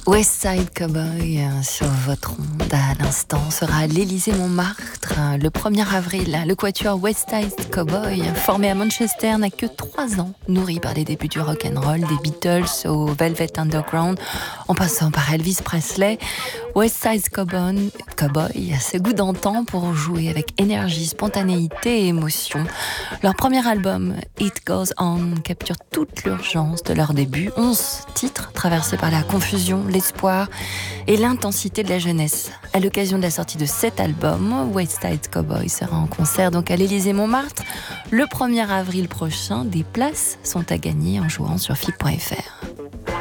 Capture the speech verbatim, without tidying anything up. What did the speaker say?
West Side Cowboy euh, sur votre onde à l'instant sera à l'Élysée-Montmartre euh, le premier avril. Le quatuor West Side Cowboy, formé à Manchester, n'a que trois ans, nourri par les débuts du rock'n'roll, des Beatles au Velvet Underground, en passant par Elvis Presley. West Side Cowboy, Cowboy a ce goût d'antan pour jouer avec énergie, spontanéité et émotion. Leur premier album, It Goes On, capture toute l'urgence de leur début. Onze titres traversés par la confusion, l'espoir et l'intensité de la jeunesse. À l'occasion de la sortie de cet album, West Side Cowboy sera en concert donc à l'Élysée-Montmartre le premier avril prochain. Des places sont à gagner en jouant sur F I P point F R.